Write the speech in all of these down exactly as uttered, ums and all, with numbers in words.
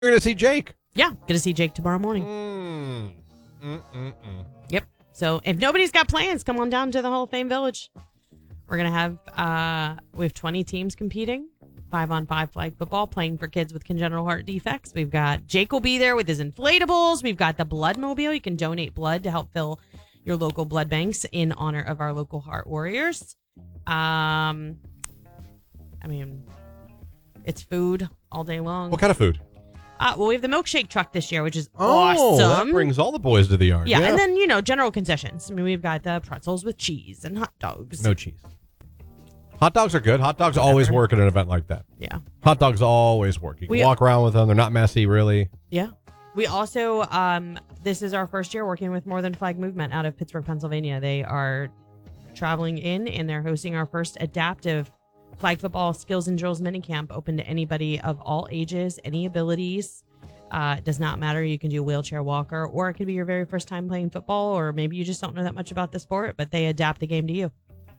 You're going to see Jake. Yeah, going to see Jake tomorrow morning. Mm. Mm-mm-mm. Yep. So if nobody's got plans, come on down to the Hall of Fame Village. We're going to have, uh, we have twenty teams competing, five on five flag football, playing for kids with congenital heart defects. We've got, Jake will be there with his inflatables. We've got the blood mobile. You can donate blood to help fill your local blood banks in honor of our local heart warriors. Um, I mean, it's food all day long. What kind of food? Uh, well, we have the milkshake truck this year, which is Oh, awesome. that brings all the boys to the yard. Yeah, and then, you know, general concessions. I mean, we've got the pretzels with cheese and hot dogs. No cheese. Hot dogs are good. Hot dogs Whatever. always work at an event like that. Yeah. Hot dogs always work. You can We- walk around with them. They're not messy, really. Yeah. We also, um, this is our first year working with More Than Flag Movement out of Pittsburgh, Pennsylvania. They are traveling in and they're hosting our first adaptive flag football skills and drills minicamp, open to anybody of all ages, any abilities. Uh, it does not matter. You can do wheelchair walker, or it could be your very first time playing football, or maybe you just don't know that much about the sport, but they adapt the game to you.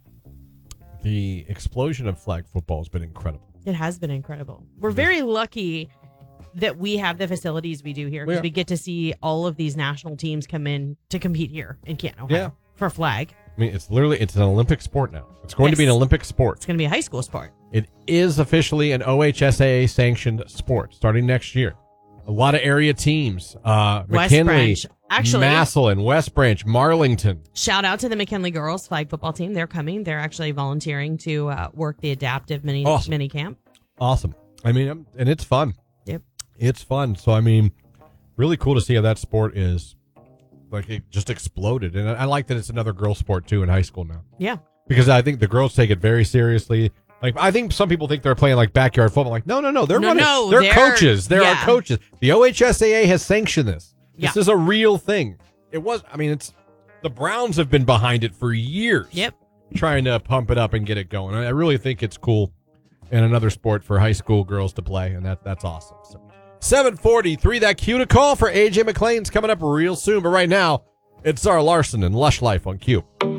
The explosion of flag football has been incredible. It has been incredible. We're very lucky that we have the facilities we do here because Yeah. we get to see all of these national teams come in to compete here in Canton, Ohio Yeah. for flag. I mean, it's literally, it's an Olympic sport now. It's going to be an Yes. Olympic sport. It's going to be a high school sport. It is officially an O H S A A sanctioned sport starting next year. A lot of area teams. Uh, West McKinley, Branch. Actually- Massillon, West Branch, Marlington. Shout out to the McKinley girls flag football team. They're coming. They're actually volunteering to uh, work the adaptive mini Awesome. mini camp. Awesome. I mean, um, and it's fun. Yep. It's fun. So, I mean, really cool to see how that sport is, like, it just exploded. And I, I like that it's another girl sport, too, in high school now. Yeah. Because I think the girls take it very seriously. Like, I think some people think they're playing, like, backyard football. Like, no, no, no. They're No, running. no, they're, they're- coaches. There yeah. are coaches. The O H S A A has sanctioned this. This Yeah. is a real thing. It was, I mean, it's, the Browns have been behind it for years. Yep. Trying to pump it up and get it going. I really think it's cool and another sport for high school girls to play, and that that's awesome. So, seven forty-three, that cue to call for A J McLean's coming up real soon, but right now, it's Zara Larson and Lush Life on Q.